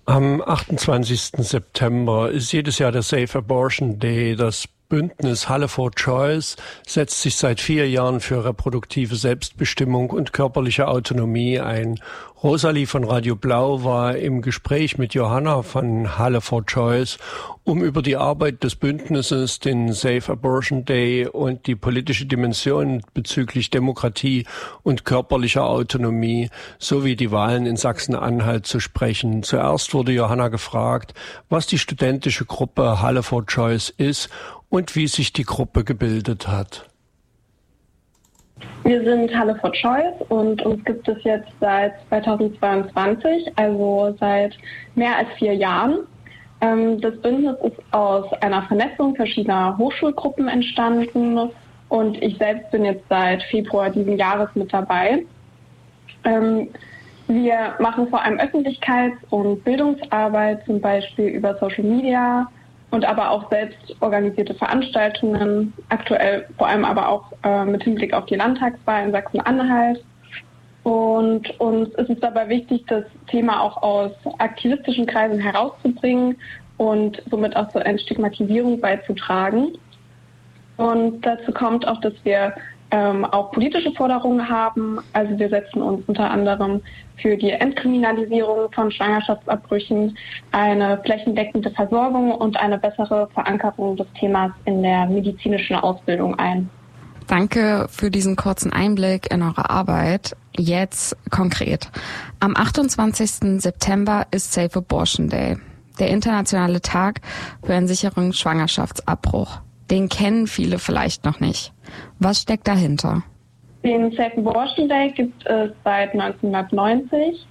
Am 28. September ist jedes Jahr der Safe Abortion Day. Das Bündnis Halle for Choice setzt sich seit 4 Jahren für reproduktive Selbstbestimmung und körperliche Autonomie ein. Rosalie von Radio Blau war im Gespräch mit Johanna von Halle for Choice, um über die Arbeit des Bündnisses, den Safe Abortion Day und die politische Dimension bezüglich Demokratie und körperlicher Autonomie sowie die Wahlen in Sachsen-Anhalt zu sprechen. Zuerst wurde Johanna gefragt, was die studentische Gruppe Halle for Choice ist und wie sich die Gruppe gebildet hat. Wir sind Halle for Choice und uns gibt es jetzt seit 2022, also seit mehr als 4 Jahren. Das Bündnis ist aus einer Vernetzung verschiedener Hochschulgruppen entstanden und ich selbst bin jetzt seit Februar diesen Jahres mit dabei. Wir machen vor allem Öffentlichkeits- und Bildungsarbeit, zum Beispiel über Social Media und aber auch selbst organisierte Veranstaltungen, aktuell vor allem aber auch mit Hinblick auf die Landtagswahl in Sachsen-Anhalt. Und uns ist es dabei wichtig, das Thema auch aus aktivistischen Kreisen herauszubringen und somit auch zur Entstigmatisierung beizutragen. Und dazu kommt auch, dass wir auch politische Forderungen haben. Also wir setzen uns unter anderem für die Entkriminalisierung von Schwangerschaftsabbrüchen, eine flächendeckende Versorgung und eine bessere Verankerung des Themas in der medizinischen Ausbildung ein. Danke für diesen kurzen Einblick in eure Arbeit. Jetzt konkret. Am 28. September ist Safe Abortion Day, der internationale Tag für einen sicheren Schwangerschaftsabbruch. Den kennen viele vielleicht noch nicht. Was steckt dahinter? Den Safe Abortion Day gibt es seit 1990.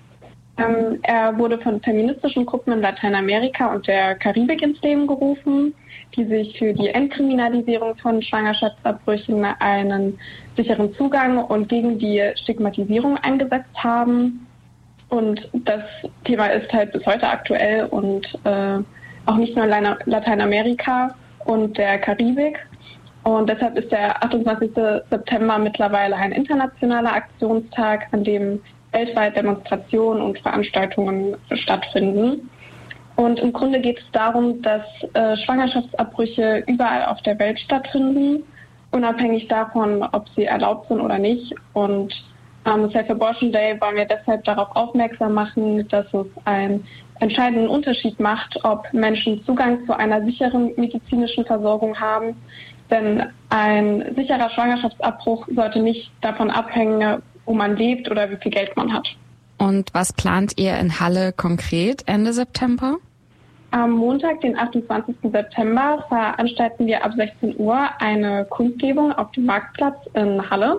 Er wurde von feministischen Gruppen in Lateinamerika und der Karibik ins Leben gerufen, die sich für die Entkriminalisierung von Schwangerschaftsabbrüchen, einen sicheren Zugang und gegen die Stigmatisierung eingesetzt haben. Und das Thema ist halt bis heute aktuell und auch nicht nur in Lateinamerika und der Karibik. Und deshalb ist der 28. September mittlerweile ein internationaler Aktionstag, an dem weltweit Demonstrationen und Veranstaltungen stattfinden. Und im Grunde geht es darum, dass Schwangerschaftsabbrüche überall auf der Welt stattfinden, unabhängig davon, ob sie erlaubt sind oder nicht. Und am Safe Abortion Day wollen wir deshalb darauf aufmerksam machen, dass es einen entscheidenden Unterschied macht, ob Menschen Zugang zu einer sicheren medizinischen Versorgung haben. Denn ein sicherer Schwangerschaftsabbruch sollte nicht davon abhängen, wo man lebt oder wie viel Geld man hat. Und was plant ihr in Halle konkret Ende September? Am Montag, den 28. September, veranstalten wir ab 16 Uhr eine Kundgebung auf dem Marktplatz in Halle.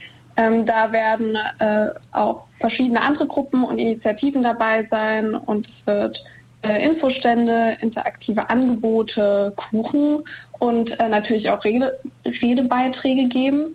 Da werden auch verschiedene andere Gruppen und Initiativen dabei sein und es wird Infostände, interaktive Angebote, Kuchen und natürlich auch Redebeiträge geben.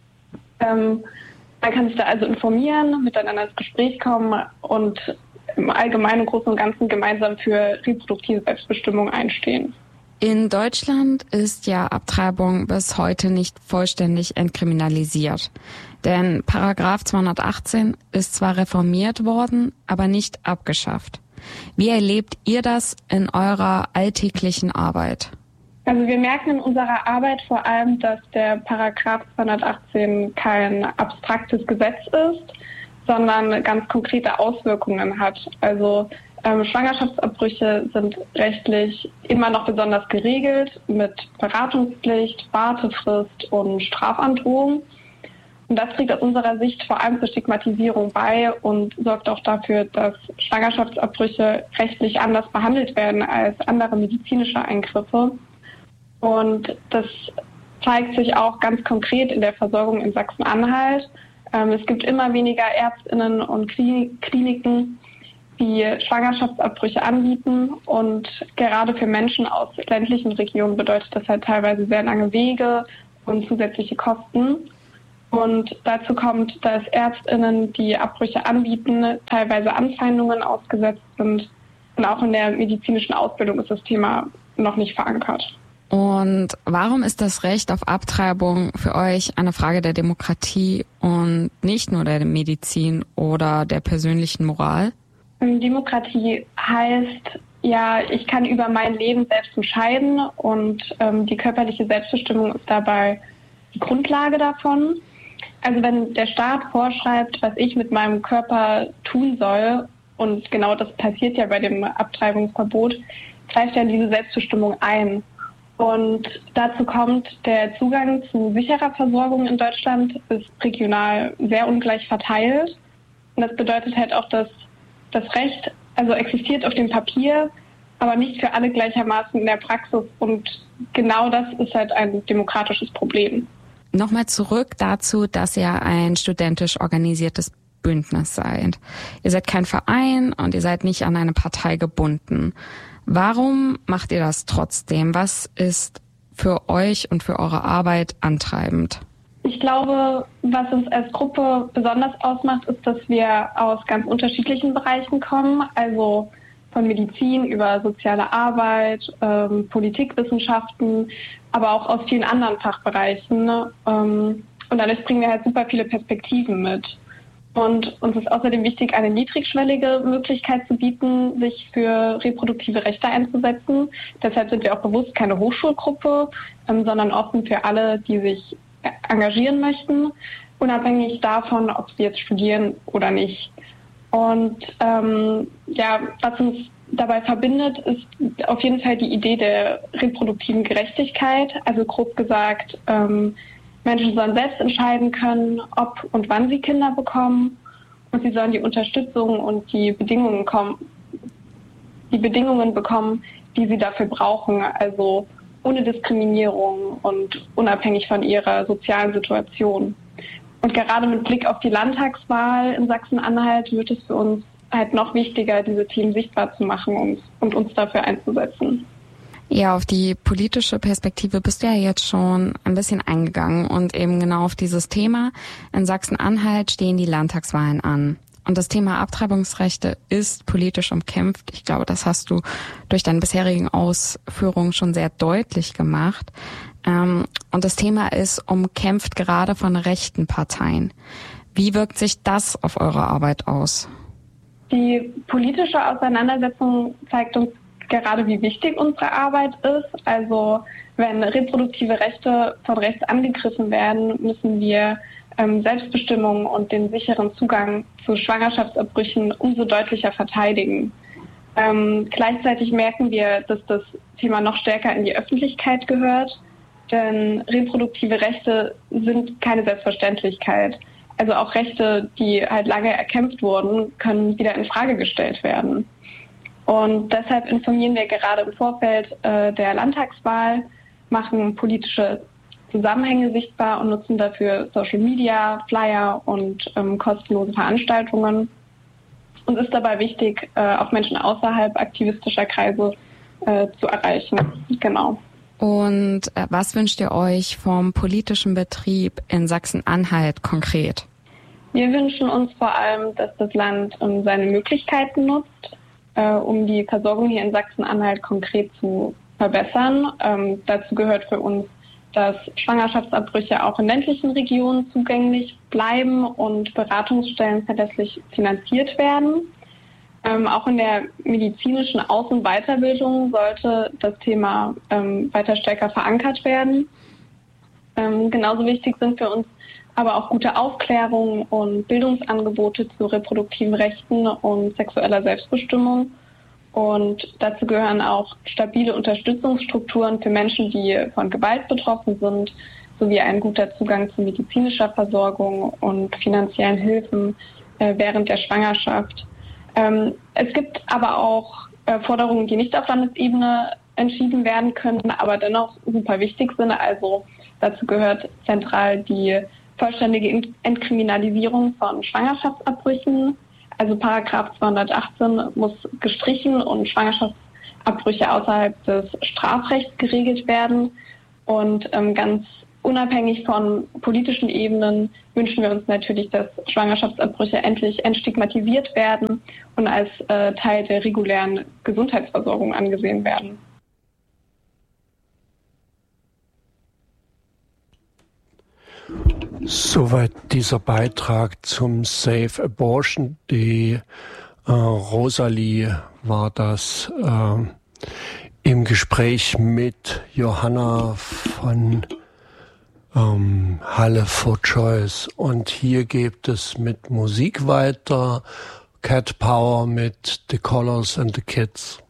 Man kann sich da also informieren, miteinander ins Gespräch kommen und im Allgemeinen, Großen und Ganzen gemeinsam für reproduktive Selbstbestimmung einstehen. In Deutschland ist ja Abtreibung bis heute nicht vollständig entkriminalisiert. Denn Paragraph 218 ist zwar reformiert worden, aber nicht abgeschafft. Wie erlebt ihr das in eurer alltäglichen Arbeit? Also wir merken in unserer Arbeit vor allem, dass der Paragraph 218 kein abstraktes Gesetz ist, sondern ganz konkrete Auswirkungen hat. Also Schwangerschaftsabbrüche sind rechtlich immer noch besonders geregelt mit Beratungspflicht, Wartefrist und Strafandrohung. Und das trägt aus unserer Sicht vor allem zur Stigmatisierung bei und sorgt auch dafür, dass Schwangerschaftsabbrüche rechtlich anders behandelt werden als andere medizinische Eingriffe. Und das zeigt sich auch ganz konkret in der Versorgung in Sachsen-Anhalt. Es gibt immer weniger ÄrztInnen und Kliniken, die Schwangerschaftsabbrüche anbieten. Und gerade für Menschen aus ländlichen Regionen bedeutet das halt teilweise sehr lange Wege und zusätzliche Kosten. Und dazu kommt, dass ÄrztInnen, die Abbrüche anbieten, teilweise Anfeindungen ausgesetzt sind. Und auch in der medizinischen Ausbildung ist das Thema noch nicht verankert. Und warum ist das Recht auf Abtreibung für euch eine Frage der Demokratie und nicht nur der Medizin oder der persönlichen Moral? Demokratie heißt, ja, ich kann über mein Leben selbst entscheiden und die körperliche Selbstbestimmung ist dabei die Grundlage davon. Also wenn der Staat vorschreibt, was ich mit meinem Körper tun soll, und genau das passiert ja bei dem Abtreibungsverbot, greift ja diese Selbstbestimmung ein. Und dazu kommt, der Zugang zu sicherer Versorgung in Deutschland ist regional sehr ungleich verteilt. Und das bedeutet halt auch, dass das Recht also existiert auf dem Papier, aber nicht für alle gleichermaßen in der Praxis. Und genau das ist halt ein demokratisches Problem. Nochmal zurück dazu, dass ihr ein studentisch organisiertes Bündnis seid. Ihr seid kein Verein und ihr seid nicht an eine Partei gebunden. Warum macht ihr das trotzdem? Was ist für euch und für eure Arbeit antreibend? Ich glaube, was uns als Gruppe besonders ausmacht, ist, dass wir aus ganz unterschiedlichen Bereichen kommen. Also von Medizin über soziale Arbeit, Politikwissenschaften, aber auch aus vielen anderen Fachbereichen. Und dadurch bringen wir halt super viele Perspektiven mit. Und uns ist außerdem wichtig, eine niedrigschwellige Möglichkeit zu bieten, sich für reproduktive Rechte einzusetzen. Deshalb sind wir auch bewusst keine Hochschulgruppe, sondern offen für alle, die sich engagieren möchten, unabhängig davon, ob sie jetzt studieren oder nicht. Und was uns dabei verbindet, ist auf jeden Fall die Idee der reproduktiven Gerechtigkeit. Also grob gesagt, Menschen sollen selbst entscheiden können, ob und wann sie Kinder bekommen, und sie sollen die Unterstützung und die Bedingungen bekommen, die sie dafür brauchen, also ohne Diskriminierung und unabhängig von ihrer sozialen Situation. Und gerade mit Blick auf die Landtagswahl in Sachsen-Anhalt wird es für uns halt noch wichtiger, diese Themen sichtbar zu machen und uns dafür einzusetzen. Ja, auf die politische Perspektive bist du ja jetzt schon ein bisschen eingegangen und eben genau auf dieses Thema. In Sachsen-Anhalt stehen die Landtagswahlen an. Und das Thema Abtreibungsrechte ist politisch umkämpft. Ich glaube, das hast du durch deine bisherigen Ausführungen schon sehr deutlich gemacht. Und das Thema ist umkämpft gerade von rechten Parteien. Wie wirkt sich das auf eure Arbeit aus? Die politische Auseinandersetzung zeigt uns gerade, wie wichtig unsere Arbeit ist. Also wenn reproduktive Rechte von rechts angegriffen werden, müssen wir Selbstbestimmung und den sicheren Zugang zu Schwangerschaftsabbrüchen umso deutlicher verteidigen. Gleichzeitig merken wir, dass das Thema noch stärker in die Öffentlichkeit gehört, denn reproduktive Rechte sind keine Selbstverständlichkeit. Also auch Rechte, die halt lange erkämpft wurden, können wieder in Frage gestellt werden. Und deshalb informieren wir gerade im Vorfeld der Landtagswahl, machen politische Zusammenhänge sichtbar und nutzen dafür Social Media, Flyer und kostenlose Veranstaltungen. Uns ist dabei wichtig, auch Menschen außerhalb aktivistischer Kreise zu erreichen. Genau. Und was wünscht ihr euch vom politischen Betrieb in Sachsen-Anhalt konkret? Wir wünschen uns vor allem, dass das Land seine Möglichkeiten nutzt, um die Versorgung hier in Sachsen-Anhalt konkret zu verbessern. Dazu gehört für uns, dass Schwangerschaftsabbrüche auch in ländlichen Regionen zugänglich bleiben und Beratungsstellen verlässlich finanziert werden. Auch in der medizinischen Aus- und Weiterbildung sollte das Thema weiter stärker verankert werden. Genauso wichtig sind für uns aber auch gute Aufklärung und Bildungsangebote zu reproduktiven Rechten und sexueller Selbstbestimmung. Und dazu gehören auch stabile Unterstützungsstrukturen für Menschen, die von Gewalt betroffen sind, sowie ein guter Zugang zu medizinischer Versorgung und finanziellen Hilfen während der Schwangerschaft. Es gibt aber auch Forderungen, die nicht auf Landesebene entschieden werden können, aber dennoch super wichtig sind. Also dazu gehört zentral die vollständige Entkriminalisierung von Schwangerschaftsabbrüchen. Also Paragraph 218 muss gestrichen und Schwangerschaftsabbrüche außerhalb des Strafrechts geregelt werden. Und ganz unabhängig von politischen Ebenen wünschen wir uns natürlich, dass Schwangerschaftsabbrüche endlich entstigmatisiert werden und als Teil der regulären Gesundheitsversorgung angesehen werden. Soweit dieser Beitrag zum Safe Abortion Day Rosalie war das im Gespräch mit Johanna von Halle for Choice. Und hier geht es mit Musik weiter. Cat Power mit The Colors and the Kids.